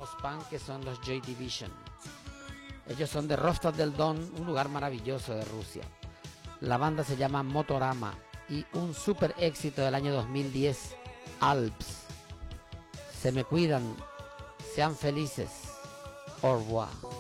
post-punk que son los Joy Division. Ellos son de Rostov del Don, un lugar maravilloso de Rusia. La banda se llama Motorama y un super éxito del año 2010, Alps. Se me cuidan, sean felices. Au revoir.